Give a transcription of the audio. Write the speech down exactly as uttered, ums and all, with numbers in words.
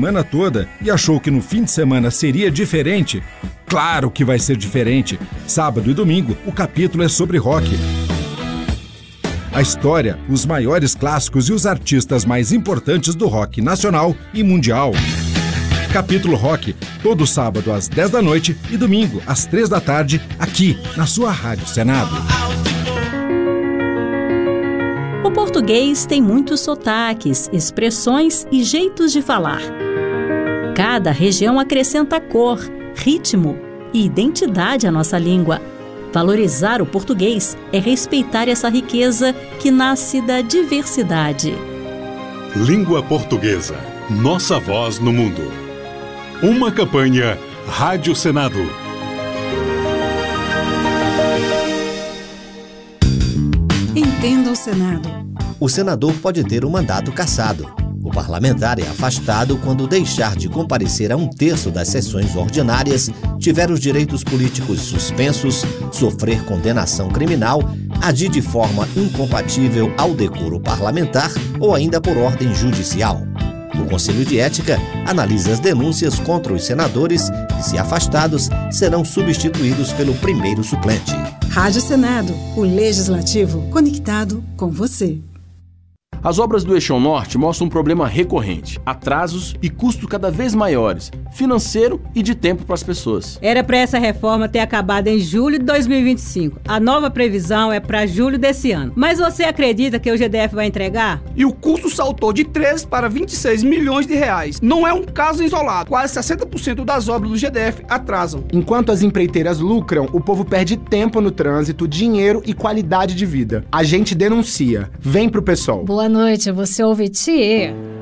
semana toda e achou que no fim de semana seria diferente? Claro que vai ser diferente. Sábado e domingo, o capítulo é sobre rock. A história, os maiores clássicos e os artistas mais importantes do rock nacional e mundial. Capítulo Rock, todo sábado às dez da noite e domingo às três da tarde, aqui na sua Rádio Senado. O português tem muitos sotaques, expressões e jeitos de falar. Cada região acrescenta cor, ritmo e identidade à nossa língua. Valorizar o português é respeitar essa riqueza que nasce da diversidade. Língua Portuguesa, nossa voz no mundo. Uma campanha Rádio Senado. Entenda o Senado. O senador pode ter o mandato cassado. O parlamentar é afastado quando deixar de comparecer a um terço das sessões ordinárias, tiver os direitos políticos suspensos, sofrer condenação criminal, agir de forma incompatível ao decoro parlamentar ou ainda por ordem judicial. O Conselho de Ética analisa as denúncias contra os senadores que, se afastados, serão substituídos pelo primeiro suplente. Rádio Senado, o Legislativo conectado com você. As obras do Eixão Norte mostram um problema recorrente: atrasos e custos cada vez maiores, financeiro e de tempo para as pessoas. Era para essa reforma ter acabado em julho de dois mil e vinte e cinco. A nova previsão é para julho desse ano. Mas você acredita que o G D F vai entregar? E o custo saltou de treze para vinte e seis milhões de reais. Não é um caso isolado. Quase sessenta por cento das obras do G D F atrasam. Enquanto as empreiteiras lucram, o povo perde tempo no trânsito, dinheiro e qualidade de vida. A gente denuncia. Vem pro PSOL. Boa noite, você ouve Thier.